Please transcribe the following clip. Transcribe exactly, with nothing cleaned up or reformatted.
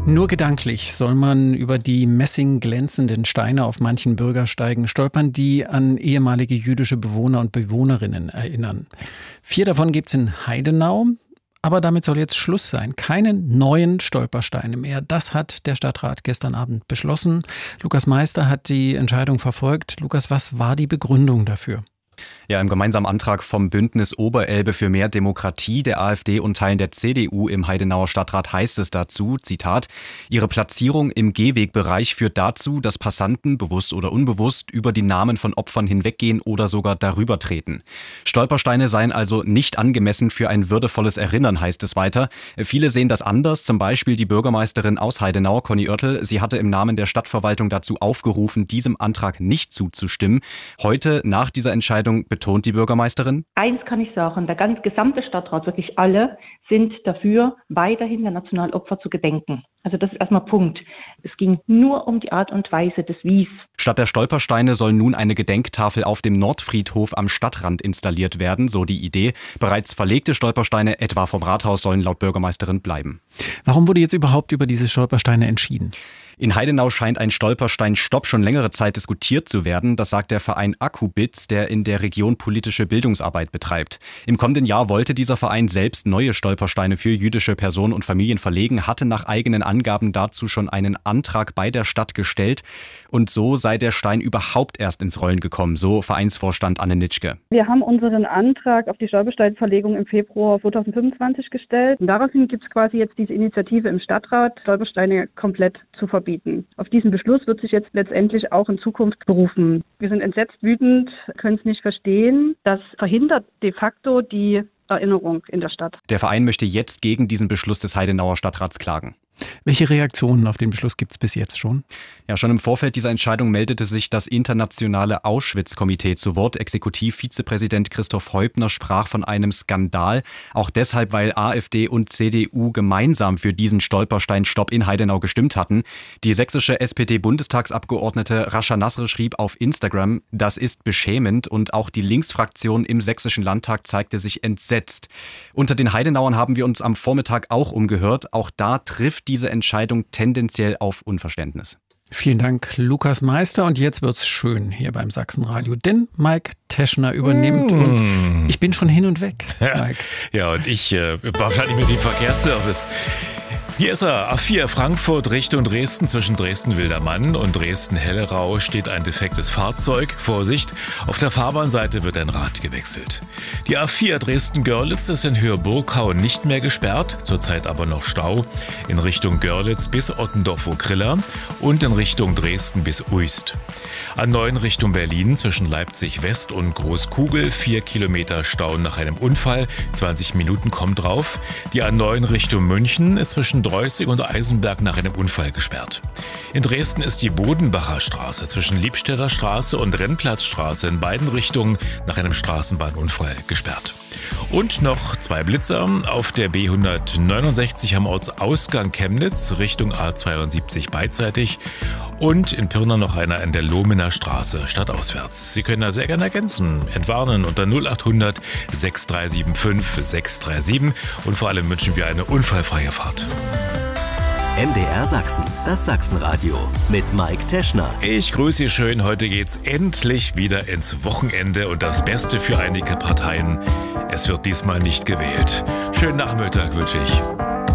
Nur gedanklich soll man über die messingglänzenden Steine auf manchen Bürgersteigen stolpern, die an ehemalige jüdische Bewohner und Bewohnerinnen erinnern. Vier davon gibt es in Heidenau, aber damit soll jetzt Schluss sein. Keine neuen Stolpersteine mehr. Das hat der Stadtrat gestern Abend beschlossen. Lukas Meister hat die Entscheidung verfolgt. Lukas, was war die Begründung dafür? Ja, im gemeinsamen Antrag vom Bündnis Oberelbe für mehr Demokratie, der AfD und Teilen der C D U im Heidenauer Stadtrat heißt es dazu, Zitat, ihre Platzierung im Gehwegbereich führt dazu, dass Passanten, bewusst oder unbewusst, über die Namen von Opfern hinweggehen oder sogar darüber treten. Stolpersteine seien also nicht angemessen für ein würdevolles Erinnern, heißt es weiter. Viele sehen das anders, zum Beispiel die Bürgermeisterin aus Heidenau, Conny Oertel. Sie hatte im Namen der Stadtverwaltung dazu aufgerufen, diesem Antrag nicht zuzustimmen. Heute, nach dieser Entscheidung, betont die Bürgermeisterin: Eins kann ich sagen, der ganze gesamte Stadtrat, wirklich alle, sind dafür, weiterhin der nationalen Opfer zu gedenken. Also das ist erstmal Punkt. Es ging nur um die Art und Weise des Wies. Statt der Stolpersteine soll nun eine Gedenktafel auf dem Nordfriedhof am Stadtrand installiert werden, so die Idee. Bereits verlegte Stolpersteine, etwa vom Rathaus, sollen laut Bürgermeisterin bleiben. Warum wurde jetzt überhaupt über diese Stolpersteine entschieden? In Heidenau scheint ein Stolpersteinstopp schon längere Zeit diskutiert zu werden. Das sagt der Verein Akkubitz, der in der Region politische Bildungsarbeit betreibt. Im kommenden Jahr wollte dieser Verein selbst neue Stolpersteine für jüdische Personen und Familien verlegen, hatte nach eigenen Angaben dazu schon einen Antrag bei der Stadt gestellt. Und so sei der Stein überhaupt erst ins Rollen gekommen, so Vereinsvorstand Anne Nitschke. Wir haben unseren Antrag auf die Stolpersteinverlegung im Februar zweitausendfünfundzwanzig gestellt. Und daraufhin gibt es quasi jetzt diese Initiative im Stadtrat, Stolpersteine komplett zu verbieten. Auf diesen Beschluss wird sich jetzt letztendlich auch in Zukunft berufen. Wir sind entsetzt, wütend, können es nicht verstehen. Das verhindert de facto die Erinnerung in der Stadt. Der Verein möchte jetzt gegen diesen Beschluss des Heidenauer Stadtrats klagen. Welche Reaktionen auf den Beschluss gibt es bis jetzt schon? Ja, schon im Vorfeld dieser Entscheidung meldete sich das internationale Auschwitz-Komitee zu Wort. Exekutivvizepräsident Christoph Heubner sprach von einem Skandal. Auch deshalb, weil AfD und C D U gemeinsam für diesen Stolpersteinstopp in Heidenau gestimmt hatten. Die sächsische S P D-Bundestagsabgeordnete Rascha Nasr schrieb auf Instagram, das ist beschämend, und auch die Linksfraktion im sächsischen Landtag zeigte sich entsetzt. Unter den Heidenauern haben wir uns am Vormittag auch umgehört. Auch da trifft diese Entscheidung tendenziell auf Unverständnis. Vielen Dank, Lukas Meister. Und jetzt wird's schön hier beim Sachsenradio, denn Mike Teschner übernimmt mm. und ich bin schon hin und weg, Mike. Ja, und ich äh, wahrscheinlich mit dem Verkehrsservice. Hier ist er, A vier Frankfurt Richtung Dresden. Zwischen Dresden-Wildermann und Dresden-Hellerau steht ein defektes Fahrzeug. Vorsicht, auf der Fahrbahnseite wird ein Rad gewechselt. Die A vier Dresden-Görlitz ist in Höhe Burgau nicht mehr gesperrt, zurzeit aber noch Stau. In Richtung Görlitz bis Ottendorf-Okrilla und in Richtung Dresden bis Uist. A neun Richtung Berlin zwischen Leipzig West und Großkugel, vier Kilometer Stau nach einem Unfall, zwanzig Minuten kommt drauf. Die A neun Richtung München ist zwischen Dreußig und Eisenberg nach einem Unfall gesperrt. In Dresden ist die Bodenbacher Straße zwischen Liebstädter Straße und Rennplatzstraße in beiden Richtungen nach einem Straßenbahnunfall gesperrt. Und noch zwei Blitzer auf der B hundertneunundsechzig am Ortsausgang Chemnitz Richtung A zweiundsiebzig beidseitig und in Pirna noch einer in der Lohmener Straße stadtauswärts. Sie können da sehr gerne ergänzen, entwarnen unter null achthundert sechs drei sieben fünf sechs drei sieben und vor allem wünschen wir eine unfallfreie Fahrt. M D R Sachsen, das Sachsenradio mit Mike Teschner. Ich grüße Sie schön, heute geht's endlich wieder ins Wochenende und das Beste für einige Parteien, es wird diesmal nicht gewählt. Schönen Nachmittag wünsche ich.